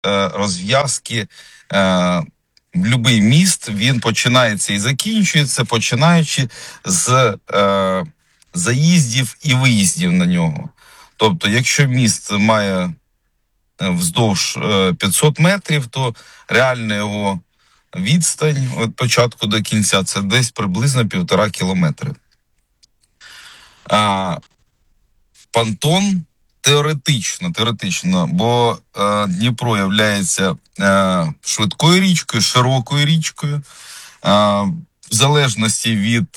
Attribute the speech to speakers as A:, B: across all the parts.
A: розв'язки. Будь-який міст, він починається і закінчується, починаючи з заїздів і виїздів на нього. Тобто, якщо міст має вздовж 500 метрів, то реальна його відстань від початку до кінця це десь приблизно 1,5 кілометри. Понтон теоретично, бо Дніпро є швидкою річкою, широкою річкою. В залежності від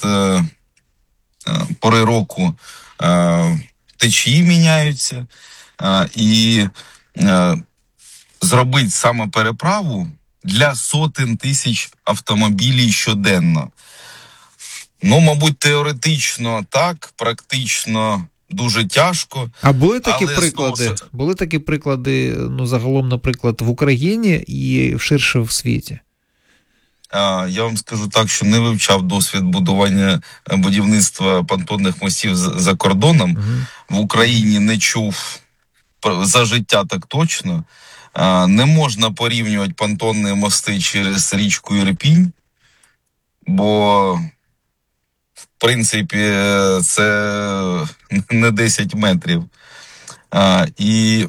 A: пори року течії міняються. І зробити саме переправу для сотень тисяч автомобілів щоденно. Ну, мабуть, теоретично так, практично дуже тяжко.
B: А були такі приклади? Були такі приклади, ну, загалом, наприклад, в Україні і ширше в світі?
A: Я вам скажу так, що не вивчав досвід будівництва понтонних мостів за кордоном. В Україні не чув за життя так точно. Не можна порівнювати понтонні мости через річку Ірпінь, бо в принципі це не 10 метрів. І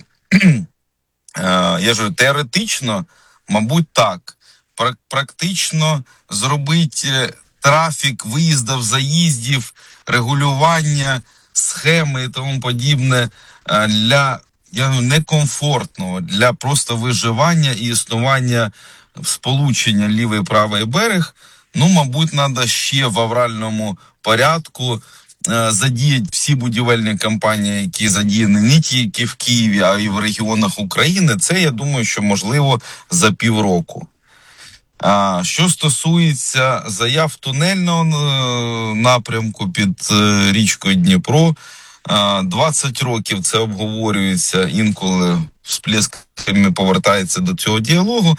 A: я ж теоретично, мабуть, так. Практично зробити трафік виїздів, заїздів, регулювання, схеми і тому подібне для некомфортного, для просто виживання і існування сполучення лівий і правий берег, ну, мабуть, треба ще в авральному порядку задіяти всі будівельні компанії, які задіяні не тільки в Києві, а й в регіонах України. Це, я думаю, що можливо за півроку. Що стосується заяв тунельного напрямку під річкою Дніпро, 20 років це обговорюється, інколи всплесками повертається до цього діалогу.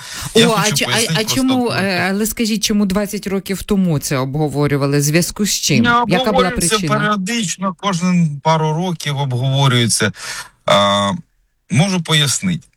C: Але скажіть, чому 20 років тому це обговорювали? В зв'язку з чим? Яка була причина?
A: Періодично, кожен пару років обговорюється. Можу пояснити.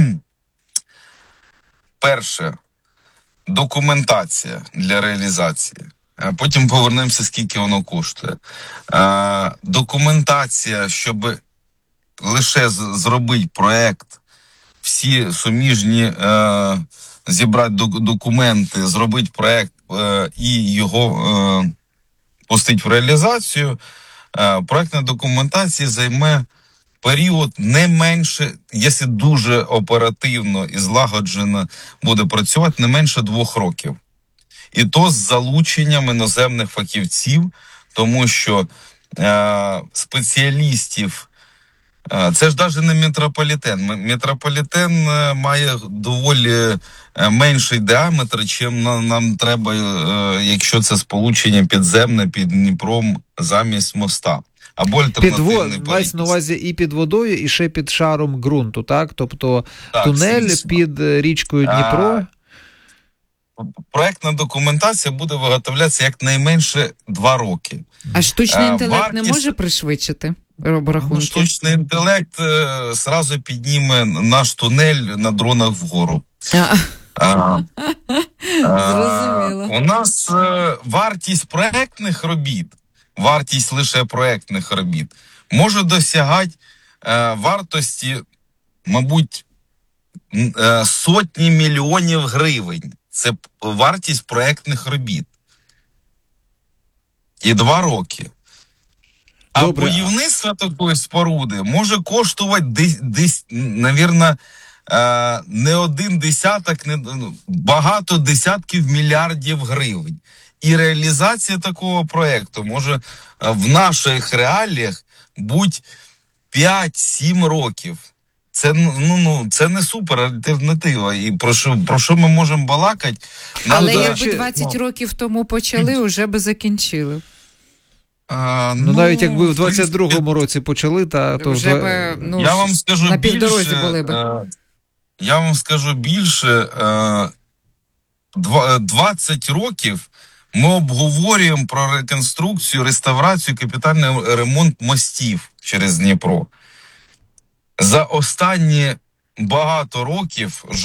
A: Перше, документація для реалізації. Потім повернемося, скільки воно коштує. Документація, щоб лише зробити проєкт, всі суміжні зібрати документи, зробити проєкт і його пустити в реалізацію, проєктна документація займе період не менше, якщо дуже оперативно і злагоджено буде працювати, не менше 2 років. І то з залученням іноземних фахівців, тому що спеціалістів, це ж навіть не метрополітен. Метрополітен має доволі менший діаметр, чим нам треба, якщо це сполучення підземне під Дніпром замість моста. Або альтернативний
B: мається на увазі і під водою, і ще під шаром ґрунту, так? Тобто так, тунель звісно. Під річкою Дніпро.
A: Проектна документація буде виготовлятися якнайменше 2 роки.
C: А штучний інтелект не може пришвидшити рахунки?
A: Штучний інтелект зразу підніме наш тунель на дронах вгору.
C: Зрозуміло.
A: У нас вартість проектних робіт, вартість лише проектних робіт, може досягати вартості, мабуть, сотні мільйонів гривень. Це вартість проектних робіт. І 2 роки. А будівництво такої споруди може коштувати десь, навірно, не 1 десяток, багато десятків мільярдів гривень. І реалізація такого проєкту може в наших реаліях бути 5-7 років. Це не супер альтернатива. І про що ми можемо балакати?
C: Але якби 20 років тому почали, вже би закінчили.
B: Навіть якби в 22-му році почали, то
C: вже
A: я вам скажу
C: на півдорозі були б.
A: Я вам скажу більше. 20 років ми обговорюємо про реконструкцію, реставрацію, капітальний ремонт мостів через Дніпро. За останні багато років